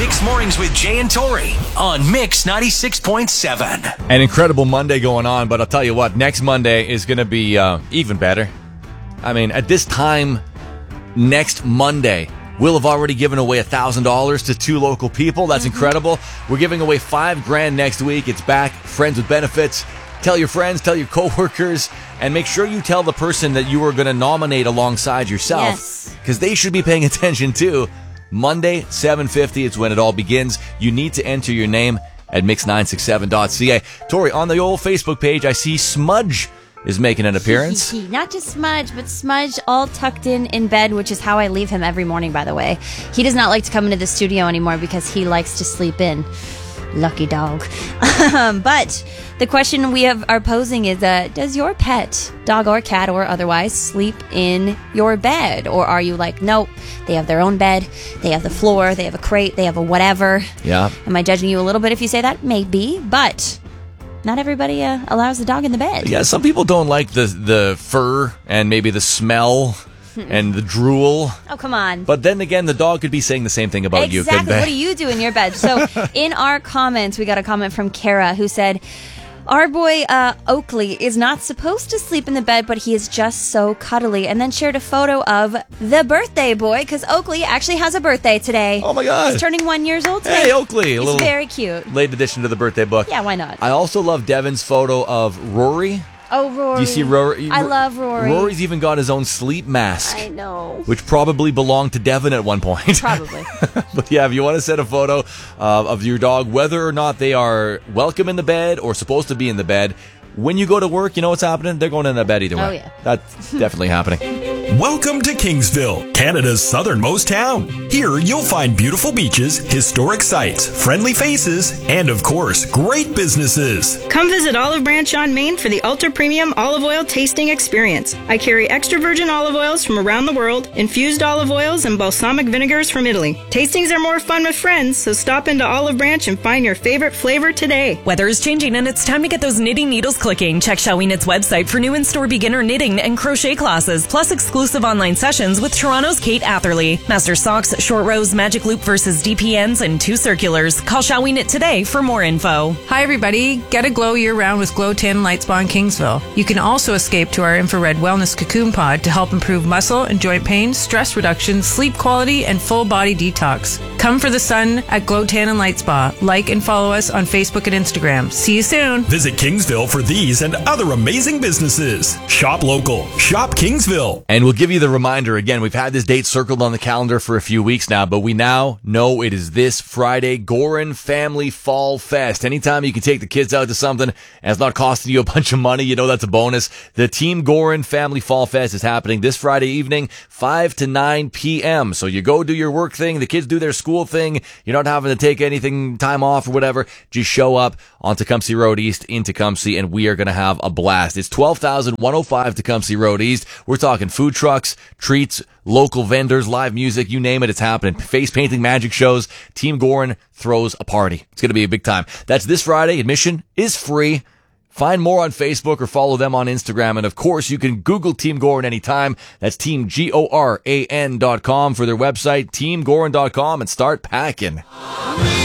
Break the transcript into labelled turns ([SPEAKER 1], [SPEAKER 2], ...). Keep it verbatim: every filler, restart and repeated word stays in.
[SPEAKER 1] Mix Mornings with Jay and Tori on Mix ninety-six point seven.
[SPEAKER 2] An incredible Monday going on, but I'll tell you what, next Monday is going to be uh, even better. I mean, at this time, next Monday, we'll have already given away one thousand dollars to two local people. That's mm-hmm. incredible. We're giving away five grand next week. It's back, Friends with Benefits. Tell your friends, tell your coworkers, and make sure you tell the person that you are going to nominate alongside yourself, because yes. they should be paying attention too. Monday, seven fifty, it's when it all begins. You need to enter your name at mix nine six seven dot c a. Tori, on the old Facebook page, I see Smudge is making an appearance.
[SPEAKER 3] Not just Smudge, but Smudge all tucked in in bed, which is how I leave him every morning, by the way. He does not like to come into the studio anymore because he likes to sleep in. Lucky dog. um, but the question we have are posing is, uh, does your pet, dog or cat or otherwise, sleep in your bed? Or are you like, nope, they have their own bed, they have the floor, they have a crate, they have a whatever?
[SPEAKER 2] Yeah.
[SPEAKER 3] Am I judging you a little bit if you say that? Maybe, but not everybody uh, allows the dog in the bed.
[SPEAKER 2] Yeah, some people don't like the, the fur and maybe the smell and the drool.
[SPEAKER 3] Oh, come on.
[SPEAKER 2] But then again, the dog could be saying the same thing about
[SPEAKER 3] exactly.
[SPEAKER 2] you, couldn't they?
[SPEAKER 3] What do you do in your bed? So in our comments, we got a comment from Kara who said, our boy uh, Oakley is not supposed to sleep in the bed, but he is just so cuddly. And then shared a photo of the birthday boy, because Oakley actually has a birthday today.
[SPEAKER 2] Oh, my God.
[SPEAKER 3] He's turning one years old today.
[SPEAKER 2] Hey, Oakley.
[SPEAKER 3] He's
[SPEAKER 2] a little
[SPEAKER 3] very cute.
[SPEAKER 2] Late addition to the birthday book.
[SPEAKER 3] Yeah, why not?
[SPEAKER 2] I also love Devin's photo of Rory.
[SPEAKER 3] Oh, Rory.
[SPEAKER 2] Do you see Rory?
[SPEAKER 3] I love Rory.
[SPEAKER 2] Rory's even got his own sleep mask.
[SPEAKER 3] I know.
[SPEAKER 2] Which probably belonged to Devin at one point.
[SPEAKER 3] Probably.
[SPEAKER 2] But yeah, if you want to send a photo uh, of your dog, whether or not they are welcome in the bed or supposed to be in the bed, when you go to work, you know what's happening? They're going in the bed either way.
[SPEAKER 3] Oh, yeah.
[SPEAKER 2] That's definitely happening.
[SPEAKER 1] Welcome to Kingsville, Canada's southernmost town. Here you'll find beautiful beaches, historic sites, friendly faces, and of course, great businesses.
[SPEAKER 4] Come visit Olive Branch on Main for the ultra premium olive oil tasting experience. I carry extra virgin olive oils from around the world, infused olive oils, and balsamic vinegars from Italy. Tastings are more fun with friends, so stop into Olive Branch and find your favorite flavor today.
[SPEAKER 5] Weather is changing and it's time to get those knitting needles clicking. Check Shall We Knit's website for new in-store beginner knitting and crochet classes, plus exclusive online sessions with Toronto's Kate Atherley. Master socks, short rows, magic loop versus D P Ns, and two circulars. Call Shall We Knit today for more info.
[SPEAKER 6] Hi everybody, get a glow year-round with Glow Tan Light Spa in Kingsville. You can also escape to our infrared wellness cocoon pod to help improve muscle and joint pain, stress reduction, sleep quality, and full body detox. Come for the sun at Glow Tan and Light Spa. Like and follow us on Facebook and Instagram. See you soon.
[SPEAKER 1] Visit Kingsville for these and other amazing businesses. Shop local. Shop Kingsville.
[SPEAKER 2] And we'll give you the reminder again. We've had this date circled on the calendar for a few weeks now, but we now know it is this Friday, Gorin Family Fall Fest. Anytime you can take the kids out to something and it's not costing you a bunch of money, you know that's a bonus. The Team Gorin Family Fall Fest is happening this Friday evening, five to nine p.m. So you go do your work thing, the kids do their school thing, you're not having to take anything, time off or whatever. Just show up on Tecumseh Road East in Tecumseh and we are going to have a blast. It's twelve thousand one hundred five Tecumseh Road East. We're talking food trucks, treats, local vendors, live music, you name it, it's happening. Face painting, magic shows. Team Gorin throws a party. It's going to be a big time. That's this Friday. Admission is free. Find more on Facebook or follow them on Instagram. And of course, you can Google Team Gorin anytime. That's team G O R A N dot com for their website, team gorin dot com, and start packing.